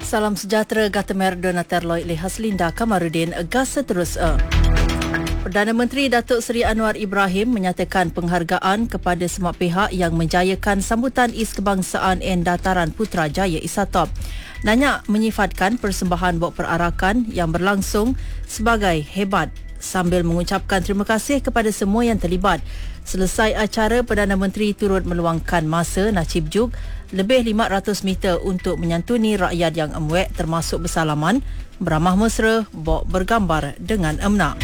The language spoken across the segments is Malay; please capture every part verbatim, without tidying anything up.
Salam sejahtera Gatamer Donater Lloyd Lehaslinda Kamarudin Gas seterus e. Perdana Menteri Datuk Seri Anwar Ibrahim menyatakan penghargaan kepada semua pihak yang menjayakan sambutan Is Kebangsaan N Dataran Putrajaya ISATOP. Nanya menyifatkan persembahan bok perarakan yang berlangsung sebagai hebat sambil mengucapkan terima kasih kepada semua yang terlibat. Selesai acara, Perdana Menteri turut meluangkan masa Najib Juk lebih lima ratus meter untuk menyantuni rakyat yang emwek termasuk bersalaman, beramah mesra, bok bergambar dengan emnak.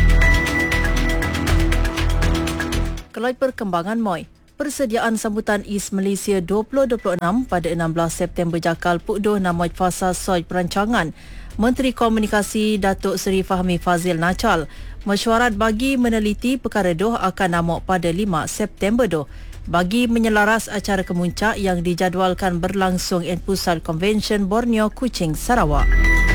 Kelai perkembangan M O I, persediaan sambutan Is Malaysia dua ribu dua puluh enam pada enam belas September jakal Pukdoh Namoy Fasa Soi Perancangan. Menteri Komunikasi Datuk Seri Fahmi Fazil Nachal mesyuarat bagi meneliti perkara doh akan namok pada lima September doh bagi menyelaras acara kemuncak yang dijadualkan berlangsung di Pusat Konvensyen Borneo Kuching, Sarawak.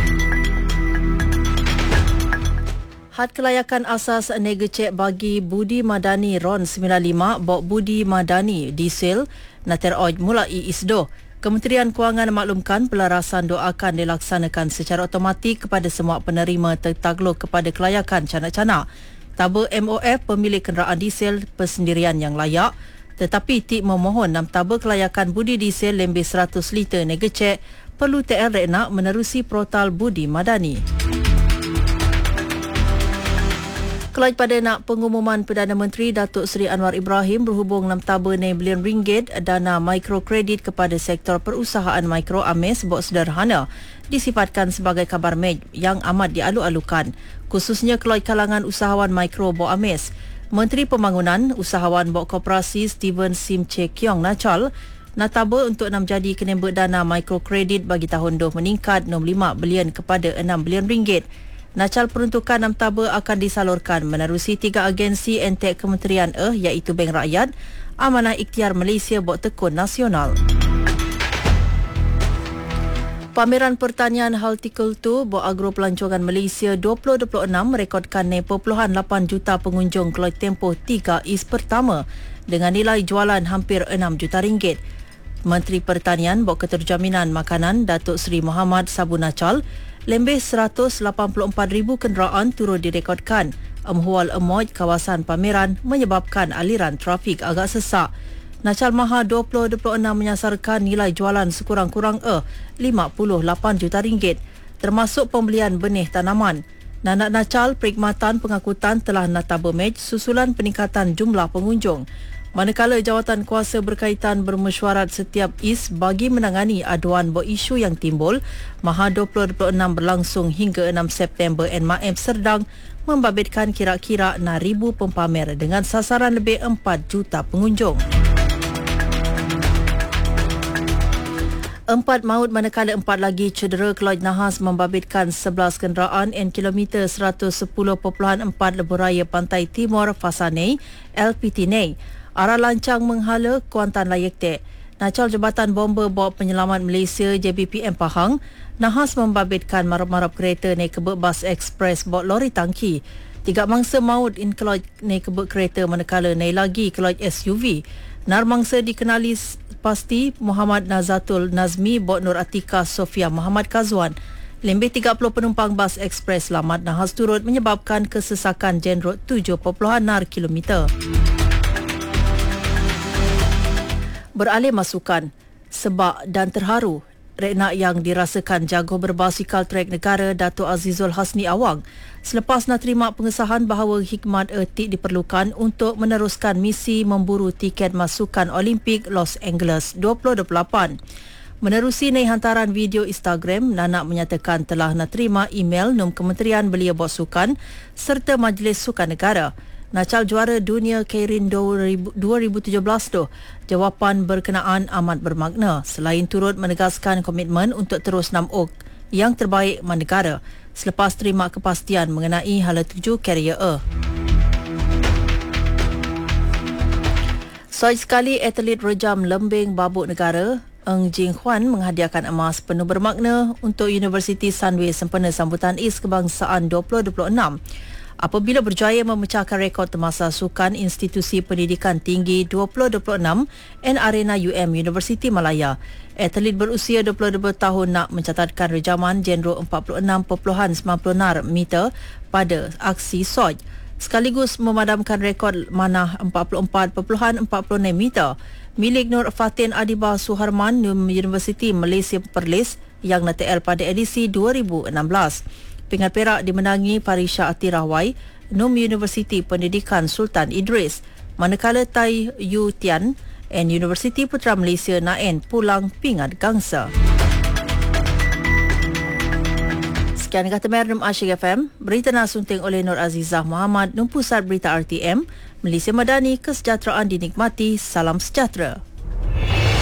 Had kelayakan asas negecek bagi Budi Madani R O N sembilan lima bok Budi Madani diesel nater oj mulai isdo. Kementerian Kewangan memaklumkan pelarasan doa akan dilaksanakan secara automatik kepada semua penerima tertakluk kepada kelayakan canak-canak. Taba M O F pemilik kenderaan diesel persendirian yang layak, tetapi tik memohon nam taba kelayakan Budi diesel lebih seratus liter negecek perlu T L reknak menerusi portal Budi Madani. Kelaj pada nak pengumuman Perdana Menteri Datuk Seri Anwar Ibrahim berhubung enam taba enam bilion ringgit dana mikrokredit kepada sektor perusahaan mikro AMES bok sederhana disifatkan sebagai kabar mej yang amat dialu-alukan, khususnya kelaj kalangan usahawan mikro bok AMES. Menteri Pembangunan Usahawan Bok Koperasi Steven Sim Che Kiong Nachal nataba untuk enam jadi kenembek dana mikrokredit bagi tahun dua meningkat enam puluh lima bilion kepada enam bilion ringgit. Nachal peruntukan enam taba akan disalurkan menerusi tiga agensi entek kementerian eh iaitu Bank Rakyat, Amanah Ikhtiar Malaysia Bok Tekun Nasional. Pameran Pertanian Hortikultur Bok Agro Pelancongan Malaysia dua ribu dua puluh enam merekodkan nilai perpuluhan lapan juta pengunjung keloj tempoh tiga is pertama dengan nilai jualan hampir enam juta ringgit. Menteri Pertanian Bok Keterjaminan Makanan Datuk Seri Muhammad Sabu Nachal lebih seratus lapan puluh empat ribu kenderaan turut direkodkan. Emhual emoj kawasan pameran menyebabkan aliran trafik agak sesak. Nachal Maha dua ribu dua puluh enam menyasarkan nilai jualan sekurang-kurang eh lima puluh lapan juta ringgit termasuk pembelian benih tanaman. Nanak Nachal perkhidmatan pengakutan telah nataba mej susulan peningkatan jumlah pengunjung. Manakala jawatan kuasa berkaitan bermesyuarat setiap is bagi menangani aduan berisu yang timbul, Maha dua ribu dua puluh enam berlangsung hingga enam September N M A M Serdang membabitkan kira-kira enam ribu pempamer dengan sasaran lebih empat juta pengunjung. Empat maut manakala empat lagi cedera keloj nahas membabitkan sebelas kenderaan N kilometer seratus sepuluh perpuluhan empat lebuhraya Pantai Timur Fasanei, L P T N E I. Arah lancang menghala Kuantan Layaktek. Nachal Jabatan Bomber Bok Penyelamat Malaysia J B P M Pahang nahas membabitkan marap-marap kereta naik kebek bas ekspres bok lori tangki. Tiga mangsa maut in keloj naik kebek kereta manakala naik lagi keloj S U V. Nar mangsa dikenali pasti Muhammad Nazatul Nazmi bok Nur Atika Sofia Muhammad Kazwan. Lebih tiga puluh penumpang bas ekspres selamat nahas turut menyebabkan kesesakan Jenrod tujuh perpuluhan enam kilometer. Beralih masukan, sebab dan terharu reknak yang dirasakan jago berbasikal trek negara Datuk Azizul Hasni Awang selepas nak terima pengesahan bahawa hikmat etik diperlukan untuk meneruskan misi memburu tiket masukan Olimpik Los Angeles dua ribu dua puluh lapan. Menerusi naik hantaran video Instagram, Nanak menyatakan telah nak terima email nom Kementerian Belia Bos Sukan serta Majlis Sukan Negara. Nachal juara dunia Keirin dua ribu tujuh belas tu, jawapan berkenaan amat bermakna selain turut menegaskan komitmen untuk terus namuk yang terbaik manegara selepas terima kepastian mengenai hala tuju karier E. Soal sekali atlet rejam lembing babuk negara Eng Jing Huan menghadiahkan emas penuh bermakna untuk Universiti Sunway sempena sambutan Is Kebangsaan dua ribu dua puluh enam. apabila berjaya memecahkan rekod termasa sukan institusi pendidikan tinggi dua ribu dua puluh enam N Arena U M Universiti Malaya. Atlet berusia dua puluh dua tahun nak mencatatkan rejaman genre empat puluh enam perpuluhan sembilan puluh meter pada aksi S O J, sekaligus memadamkan rekod manah empat puluh empat perpuluhan empat puluh meter milik Nur Fatin Adibah Suharman Universiti Malaysia Perlis yang N T L pada edisi dua ribu enam belas. Pingat perak dimenangi Parisha Atirahwai, N U M Universiti Pendidikan Sultan Idris, manakala Tai Yu Tian and Universiti Putra Malaysia Naen pulang pingat gangsa. Sekian kata Merdum Asyik F M, berita nasunting oleh Nur Azizah Muhammad, Pusat Berita R T M, Malaysia Madani, kesejahteraan dinikmati, salam sejahtera.